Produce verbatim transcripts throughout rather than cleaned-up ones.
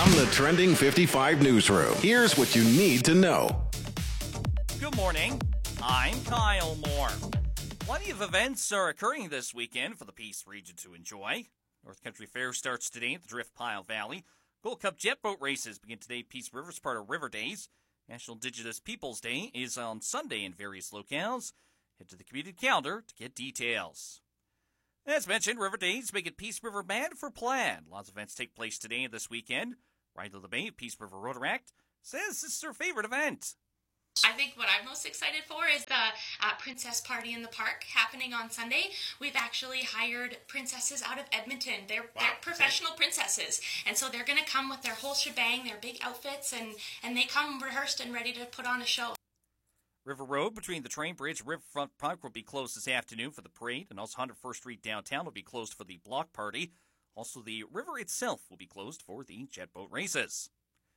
From the Trending fifty-five newsroom, here's what you need to know. Good morning. I'm Kyle Moore. Plenty of events are occurring this weekend for the Peace region to enjoy. North Country Fair starts today at the Drift Pile Valley. Gold Cup jet boat races begin today at Peace River as part of River Days. National Indigenous Peoples Day is on Sunday in various locales. Head to the community calendar to get details. As mentioned, River Days make it Peace River Band for Plaid. Lots of events take place today and this weekend. Riley LeBay, Peace River Rotaract, says this is her favorite event. I think what I'm most excited for is the uh, Princess Party in the Park happening on Sunday. We've actually hired princesses out of Edmonton. They're, wow. they're professional princesses, and so they're going to come with their whole shebang, their big outfits, and, and they come rehearsed and ready to put on a show. River Road between the train bridge and Riverfront Park will be closed this afternoon for the parade, and also one hundred first Street downtown will be closed for the block party. Also, the river itself will be closed for the jet boat races.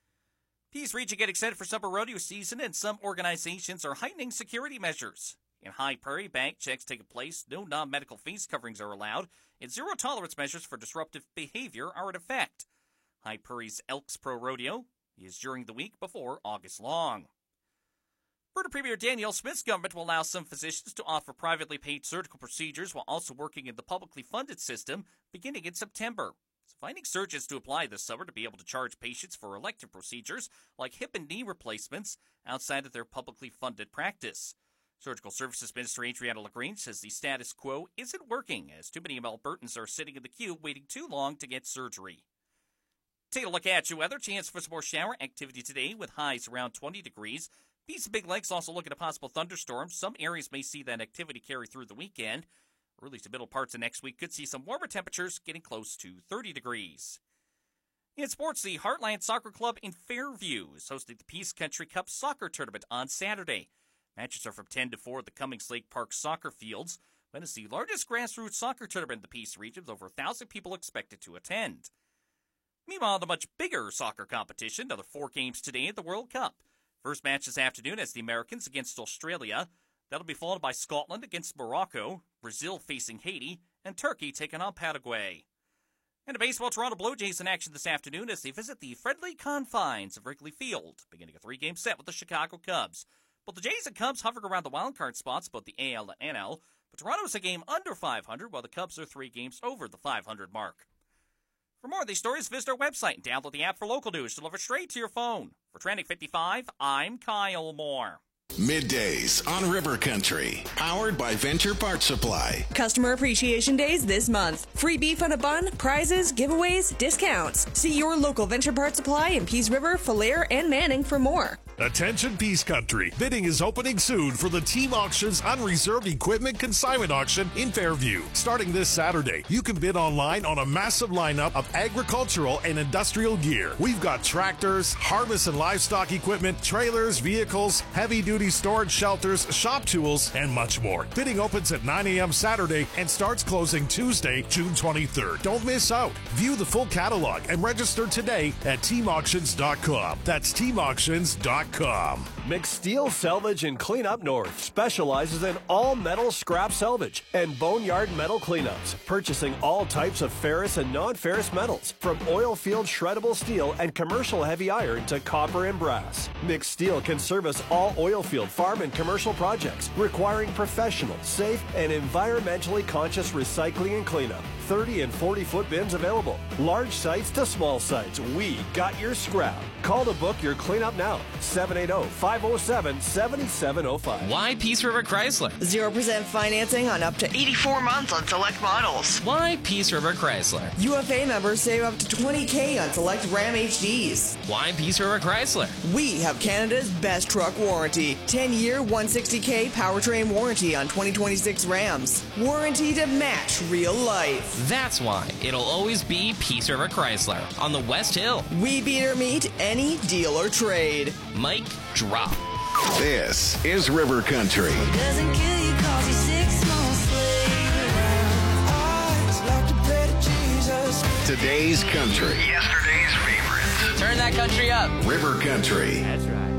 Peace region getting excited for summer rodeo season, and some organizations are heightening security measures. In High Prairie, bank checks taking place, no non-medical face coverings are allowed, and zero-tolerance measures for disruptive behavior are in effect. High Prairie's Elks Pro Rodeo is during the week before August long. Alberta Premier Danielle Smith's government will allow some physicians to offer privately paid surgical procedures while also working in the publicly funded system beginning in September. It's finding surgeons to apply this summer to be able to charge patients for elective procedures like hip and knee replacements outside of their publicly funded practice. Surgical Services Minister Adriana LaGrange says the status quo isn't working as too many Albertans are sitting in the queue waiting too long to get surgery. Take a look at your weather. Chance for some more shower activity today with highs around twenty degrees. Peace and Big Lakes also looking at possible thunderstorms. Some areas may see that activity carry through the weekend. Early to middle parts of next week could see some warmer temperatures getting close to thirty degrees. In sports, the Heartland Soccer Club in Fairview is hosting the Peace Country Cup Soccer Tournament on Saturday. Matches are from ten to four at the Cummings Lake Park soccer fields. But it's the largest grassroots soccer tournament in the Peace region with over one thousand people expected to attend. Meanwhile, the much bigger soccer competition, another four games today at the World Cup. First match this afternoon as the Americans against Australia. That'll be followed by Scotland against Morocco, Brazil facing Haiti, and Turkey taking on Paraguay. And a baseball, Toronto Blue Jays in action this afternoon as they visit the friendly confines of Wrigley Field, beginning a three-game set with the Chicago Cubs. Both the Jays and Cubs hovering around the wildcard spots, both the A L and N L, but Toronto's a game under five hundred, while the Cubs are three games over the five hundred mark. For more of these stories, visit our website and download the app for local news delivered straight to your phone. For Trending fifty-five, I'm Kyle Moore. Middays on River Country, powered by Venture Parts Supply. Customer Appreciation Days this month. Free beef on a bun, prizes, giveaways, discounts. See your local Venture Parts Supply in Peace River, Falliere, and Manning for more. Attention Peace Country. Bidding is opening soon for the Team Auctions Unreserved Equipment Consignment Auction in Fairview. Starting this Saturday, you can bid online on a massive lineup of agricultural and industrial gear. We've got tractors, harvest and livestock equipment, trailers, vehicles, heavy-duty storage shelters, shop tools, and much more. Bidding opens at nine a.m. Saturday and starts closing Tuesday, June twenty-third. Don't miss out. View the full catalog and register today at team auctions dot com. That's team auctions dot com. McSteel Salvage and Cleanup North specializes in all metal scrap salvage and boneyard metal cleanups, purchasing all types of ferrous and non-ferrous metals, from oil field shreddable steel and commercial heavy iron to copper and brass. McSteel can service all oil field, farm, and commercial projects requiring professional, safe, and environmentally conscious recycling and cleanup. thirty and forty foot bins available. Large sites to small sites, we got your scrap. Call to book your cleanup now. seven eight zero, five zero seven, seven seven zero five. Why Peace River Chrysler? zero percent financing on up to eighty-four months on select models. Why Peace River Chrysler? U F A members save up to twenty thousand on select Ram H Ds. Why Peace River Chrysler? We have Canada's best truck warranty. ten year, one hundred sixty thousand powertrain warranty on twenty twenty-six Rams. Warranty to match real life. That's why it'll always be Peace River Chrysler on the West Hill. We beat or meet any deal or trade. Mic drop. This is River Country. Doesn't kill you 'cause you're six months later. Eyes like to pray to Jesus. Today's country. Yesterday's favorites. Turn that country up. River Country. That's right.